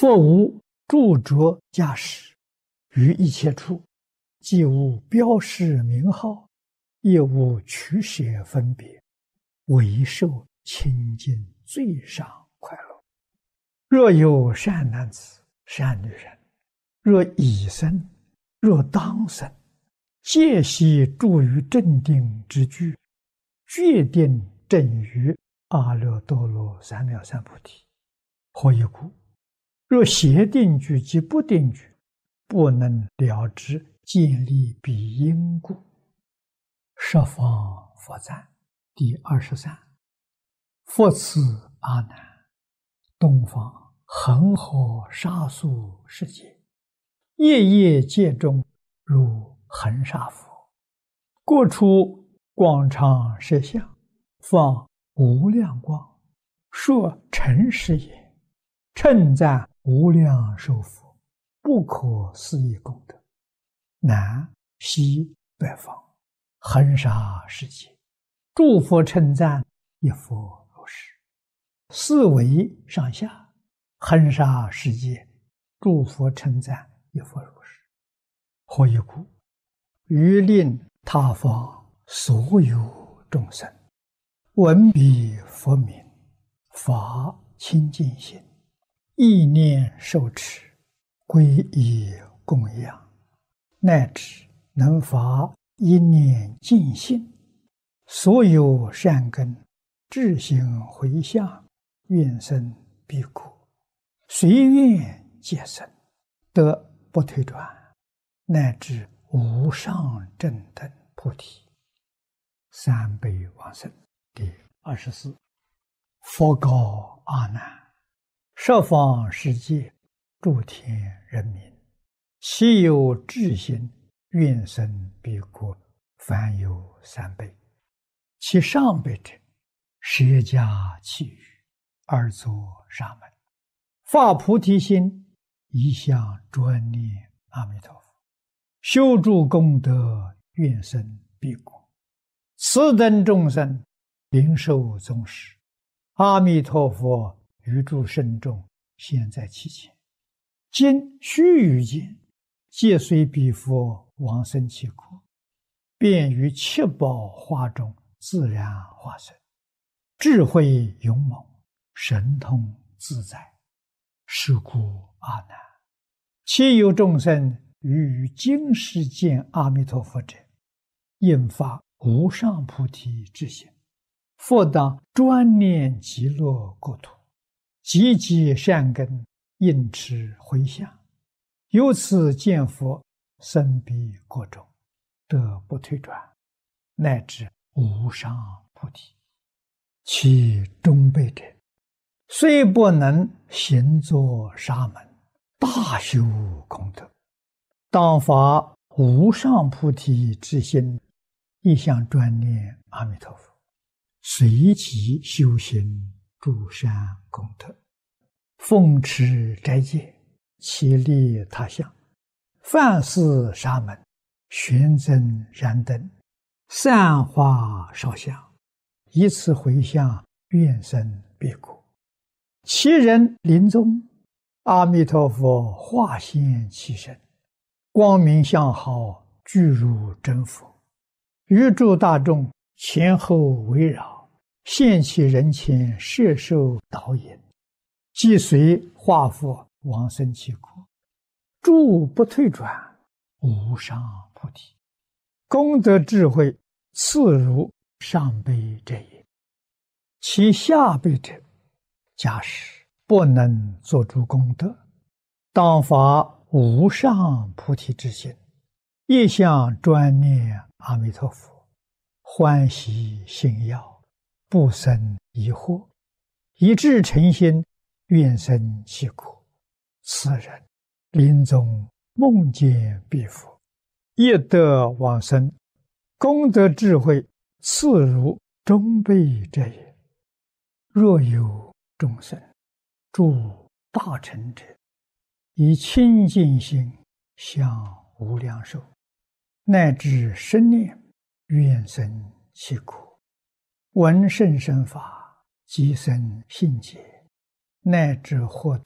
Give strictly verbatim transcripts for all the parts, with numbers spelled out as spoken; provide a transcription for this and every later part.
佛无著着驾驶，于一切处，既无标示名号，也无取舍分别，唯受清净最上快乐。若有善男子、善女人，若已生，若当生，皆悉住于正定之具，决定正于阿耨多罗三藐三菩提。何以故？若邪定具及不定具，不能了知建立彼因故。十方佛赞第二十三。佛赐阿难，东方恒河沙数世界，夜夜界中如恒沙佛，各处广长舌相，放无量光，说诚实也，称赞无量寿佛，不可思议功德。南西北方恒沙世界，诸佛称赞一佛如是。四维上下恒沙世界，诸佛称赞一佛如是。何以故？于令他方所有众生闻彼佛名，发清净心，意念受持，皈依供养，乃至能发一念净心，所有善根智行回向，愿生彼国，随愿皆生，得不退转，乃至无上正等菩提。三辈往生第二十四。佛告阿难：十方世界诸天人民，其有智心愿生彼国，凡有三辈。其上辈者，舍家弃语，而作沙门，发菩提心，一向专念阿弥陀佛，修诸功德，愿生彼国。此等众生灵受宗师，阿弥陀佛于诸圣众现在其前，今须臾间，皆随彼佛往生其国，便于七宝花中自然化身，智慧勇猛，神通自在。是故阿难，其有众生于今世见阿弥陀佛者，应发无上菩提之心，复当专念极乐国土，积极善根，应持回向，由此见佛，生彼国中，得不退转，乃至无上菩提。其中辈者，虽不能行作沙门，大修功德，当发无上菩提之心，一向专念阿弥陀佛，随即修行诸善功德，奉持斋戒，其利他相，饭施沙门，玄增燃灯，散花烧香，以此回向，愿生彼国。其人临终，阿弥陀佛化现其身，光明相好，具如真佛，于诸大众前后围绕，现其人前，摄受导引，即随化佛往生其国，诸不退转，无上菩提。功德智慧次如上辈者也。其下辈者，假使不能作诸功德，当发无上菩提之心，一向专念阿弥陀佛，欢喜信要，不生疑惑，一致诚心，愿生其国。此人临终梦见彼佛，业得往生，功德智慧次如中辈者也。若有众生诸大乘者，以清净心向无量寿，乃至生念，愿生其国，闻甚深法，即生信解，乃至获得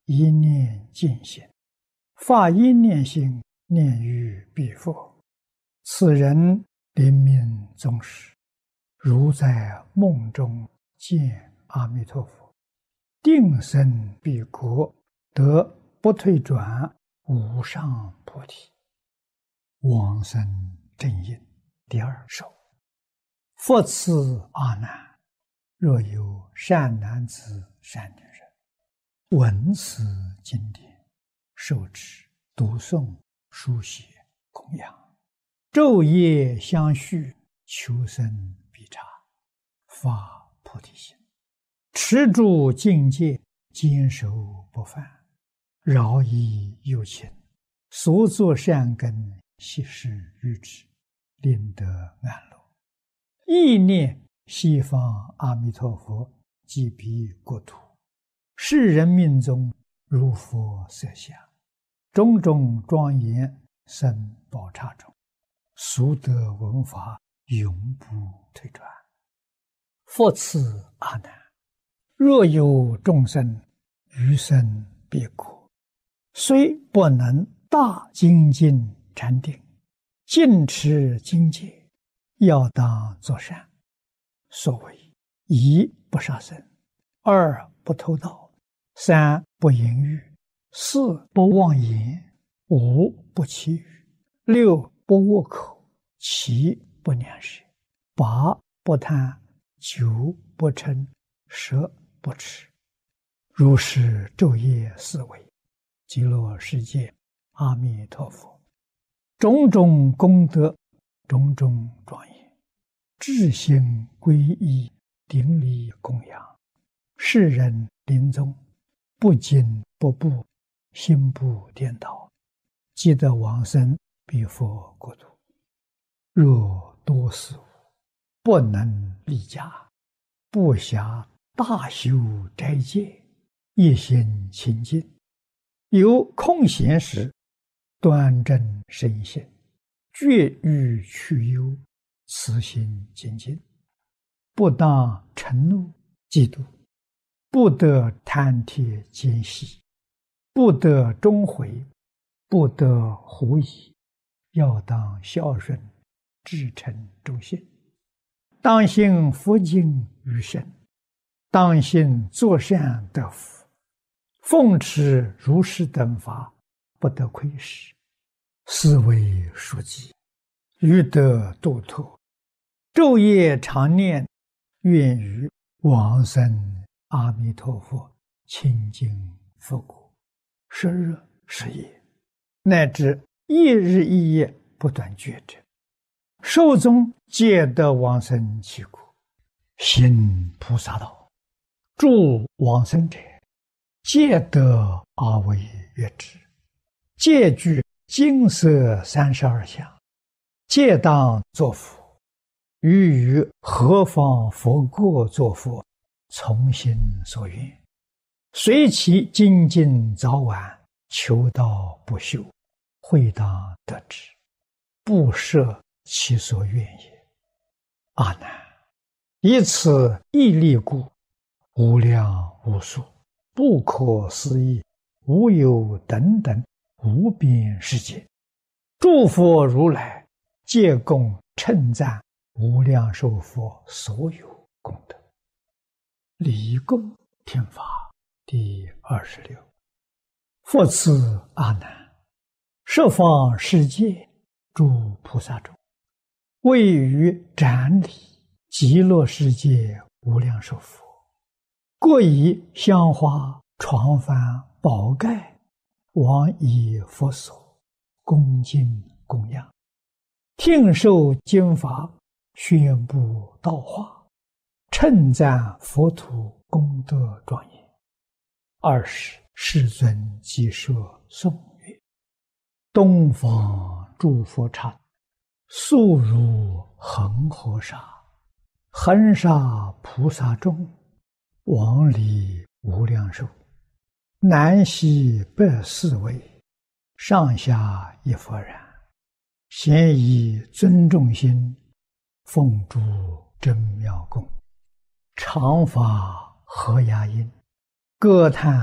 一念尽心，发一念心，念于彼佛。此人临命终时，如在梦中见阿弥陀佛，定生彼国，得不退转无上菩提。往生正因第二首。复次阿难，若有善男子善女人，闻此经典，受持读诵书写供养，昼夜相续，求生必察，发菩提心，持住境界，坚守不犯，饶益有情，所作善根，悉施于之，令得安乐。意念西方阿弥陀佛即彼国土，世人命中如佛色相，种种庄严生宝刹中，速得闻法，永不退转。复次阿难，若有众生余生彼国，虽不能大精进禅定，尽持经戒，要当作善。所谓一不杀生，二不偷盗，三不淫欲，四不妄言，五不绮语，六不恶口，七不两舌，八不贪，九不嗔，十不痴。如是昼夜思维，极乐世界阿弥陀佛种种功德，种种庄严，至心皈依，顶礼供养，世人临终不惊不怖，心不颠倒，即得往生彼佛国土。若多事物不能立家，不暇大修斋戒，一心清净，有空闲时，端正身心，绝欲去忧，慈心精进，不当嗔怒嫉妒，不得贪帖奸细，不得终悔，不得狐疑，要当孝顺，至诚忠信，当信佛经于身，当信作善得福，奉持如是等法，不得亏失，思维书记，欲得度脱，昼夜常念，愿于往生阿弥陀佛清净佛国，十日十夜，乃至一日一夜不断觉者，寿终皆得往生其国，行菩萨道，助往生者，皆得阿惟越致，皆具金色三十二相，皆当作佛，于于何方佛国作佛，从心所愿，随其精进早晚，求道不休，会当得之，不设其所愿也。阿难，以此毅力故，无量无数，不可思议，无有等等无边世界，诸佛如来皆共称赞无量寿佛所有功德。离供天法第二十六。复次阿难，十方世界诸菩萨中，位于展礼极乐世界无量寿佛，各以香花床幡宝盖往以佛所，恭敬供养，听受经法，宣布道化，称赞佛土功德庄严。二是世尊即说颂曰：东方诸佛刹，速如恒河沙，恒沙菩萨众，往礼无量寿，南西北四围，上下一佛然，咸以尊重心，奉诸真妙供，常法合雅音，歌叹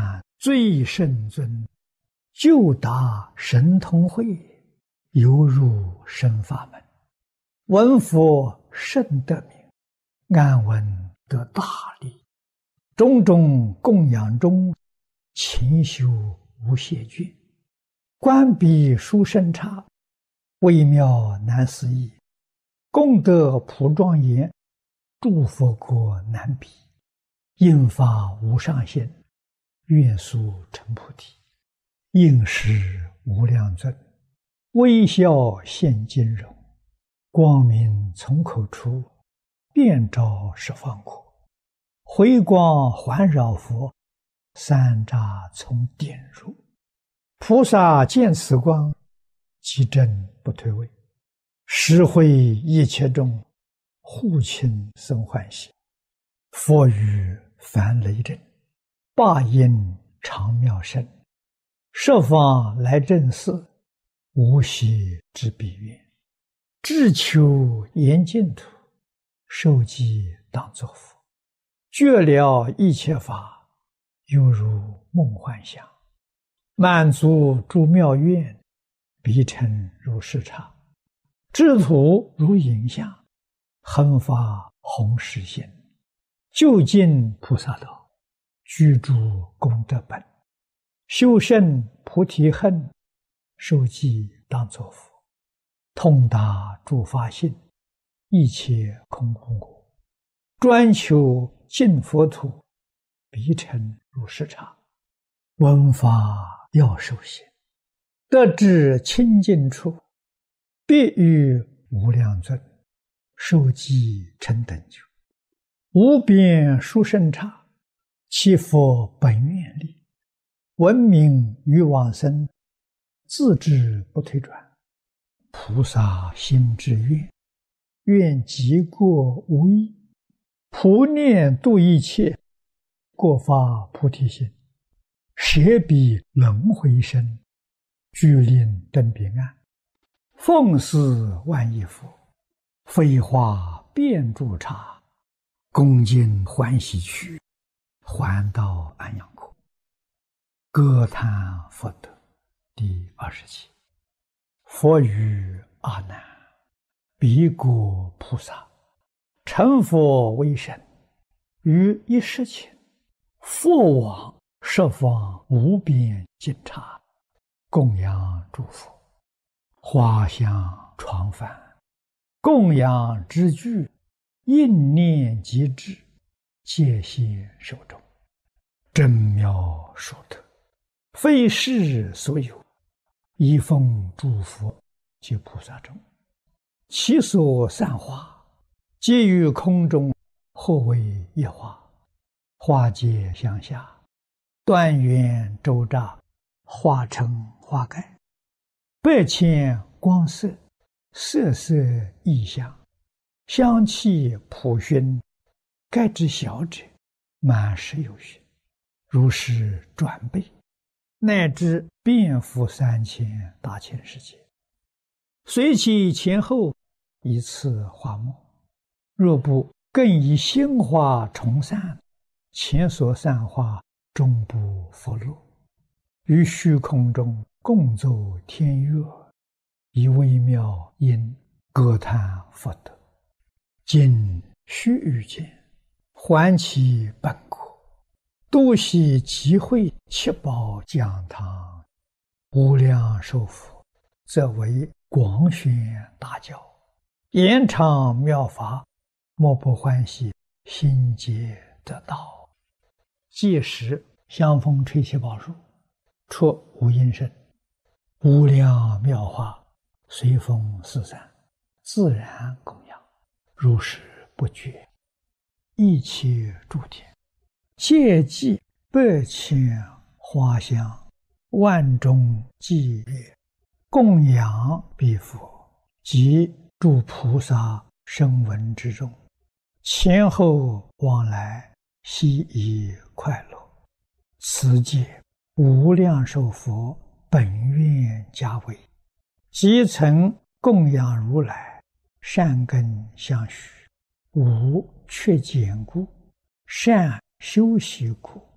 最圣尊，就达神通慧，犹如生法门。闻佛甚得名，安闻得大利。种种供养中，勤修无懈倦。观彼殊胜刹，微妙难思议。功德普庄严，诸佛国难比。应发无上限，愿速成菩提。应时无量尊，微笑现金容。光明从口出，遍照十方国。回光环绕佛，三匝从点入。菩萨见此光，即真不退位。实会一切众，护亲生欢喜。佛语梵雷震，霸音长妙声。设方来正寺，无息之彼愿。志求严净土，受记当作佛。觉了一切法，犹如梦幻想。满足诸妙愿，彼尘如视察。智土如影像，恒发弘誓心。究竟菩萨道，居住功德本。修胜菩提恨，受记当作佛。通达诸法性，一切空无我。专求净佛土，彼尘如视察。闻法要受行，得至清净处，必遇无量尊，受记成等觉。无边殊胜刹，其佛本愿力。闻名于往生，自知不退转。菩萨心之愿，愿极过无异。普念度一切，过发菩提心。舍彼轮回身，具令登彼岸。奉祀万亿佛，飞花遍诸刹。恭敬欢喜去，还到安阳国。歌叹佛德第二十七。佛语阿难：彼国菩萨，成佛为身，于一时前，佛往十方无边尽刹，供养诸佛。花香传梵，供养之具，应念即至，戒谢手中。真妙殊特，非世所有。一奉诸佛及菩萨中，其所散花，皆于空中，或为一花。花皆向下，端圆周匝，化成花盖。百千光色，色色异香，香气普熏。盖之小者，满十有余。如是转倍，乃至遍覆三千大千世界。随其前后，一次花末。若不更以鲜花重散，前所散花终不复落。于虚空中共奏天乐，以微妙音歌叹佛德。今须臾间，还其本国。度悉集会七宝讲堂，无量寿佛，则为广宣大教，延长妙法，莫不欢喜，心皆得道。届时香风吹七宝树，出无音声，无量妙法随风四散，自然供养，如是不绝。一切诸天戒祭百千花香，万众伎乐，供养彼佛及诸菩萨声闻之中，前后往来，悉以快乐。此戒无量寿佛本愿加为，即曾供养如来，善根相续，无缺坚固，善修习故，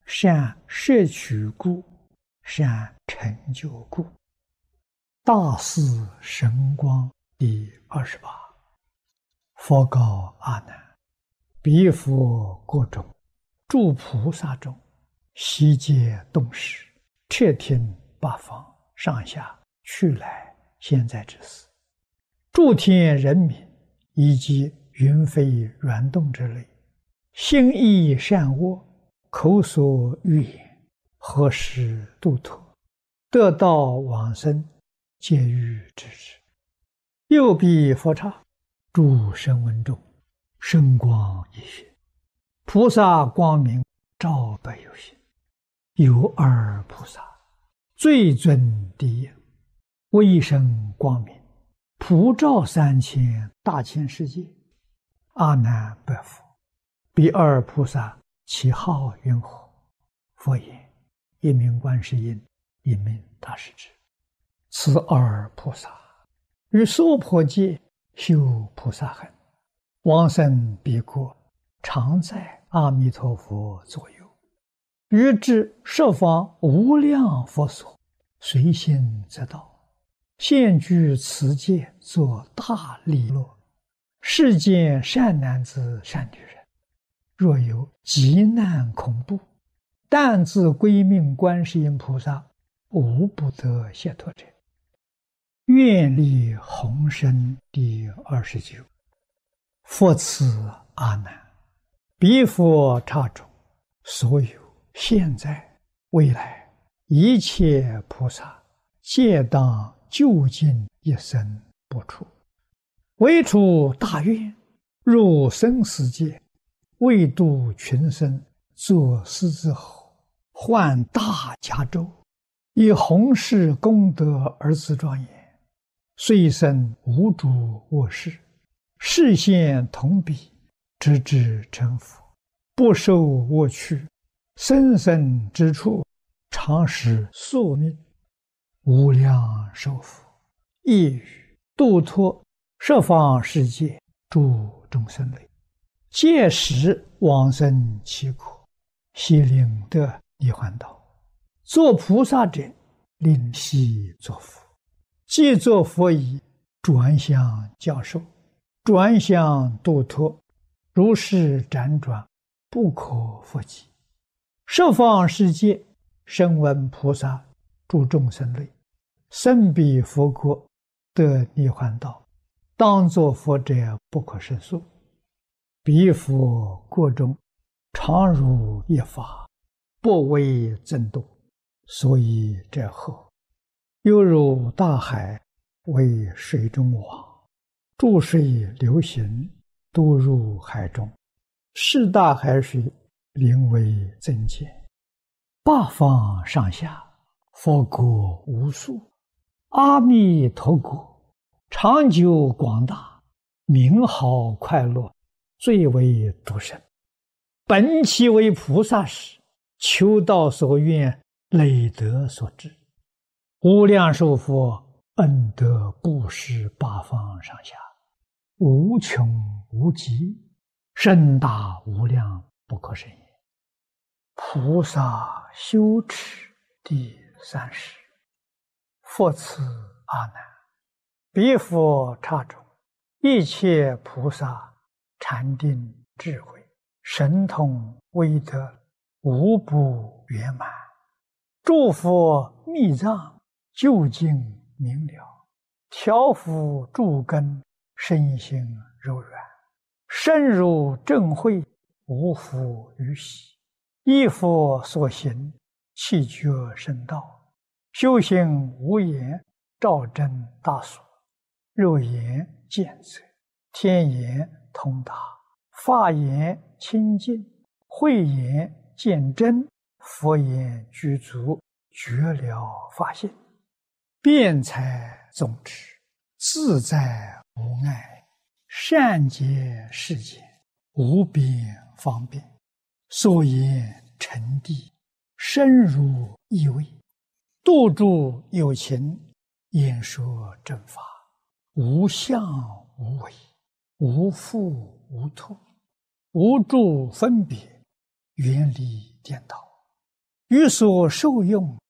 善摄取故，善成就故。大士神光第二十八。佛告阿难：彼佛国中，诸菩萨中，悉皆动识，彻听八方上下去来现在之事，诸天人民以及云飞软动之类，心意善恶，口所欲言，何时度脱，得道往生，皆欲知之。又彼佛刹，诸声闻中，圣光一现，菩萨光明照百有心。有二菩萨，最尊第一，威声光明，普照三千大千世界。阿难白佛：彼二菩萨其号云何？佛言：一名观世音，一名大势至。此二菩萨于娑婆界修菩萨行，往生彼国，常在阿弥陀佛左右，于至十方无量佛所，随心则到，现居此界，作大利乐。世间善男子善女人，若有急难恐怖，但自归命观世音菩萨，无不得解脱者。愿力宏深第二十九。佛此阿难：彼佛刹中，所有现在未来一切菩萨，皆当究竟一生不出，唯出大愿，入生死界，为度群生，作狮子吼，换大迦州，以弘誓功德而自庄严，虽生无诸恶事，示现同彼，直至成佛，不受恶趣，生生之处，常使宿命，无量寿福，亦语度脱十方世界诸众生类，届时往生其国，悉令得涅槃道。作菩萨者，令悉作佛。既作佛已，转向教授，转向度脱，如是辗转，不可复计。十方世界声闻菩萨诸众生类，生彼佛国，得涅槃道，当作佛者不可胜数。彼佛国中，常如一法，不为增度，所以者后，犹如大海，为水中网，注水流行，都入海中，是大海水，名为增减。八方上下，佛国无数，阿弥陀国长久广大，名号快乐，最为独生。本其为菩萨时，求道所愿，累德所致，无量寿佛恩德布施八方上下，无穷无极，深大无量，不可胜也。菩萨修持第三十。佛此阿难：彼佛刹中，一切菩萨禅定智慧神通威德，无不圆满。诸佛密藏究竟明了，调伏诸根，身心柔软，深入正慧，无复于喜。依佛所行，气觉圣道，修行无言，照真大所，肉眼见则，天眼通达，法眼清净，慧眼见真，佛眼具足，觉了法性，辩才总持，自在无碍，善解世间，无边方便，所言成谛，深入意味，度诸有情，演说正法，无相无为，无复无脱，无住分别，远离颠倒， 于所受用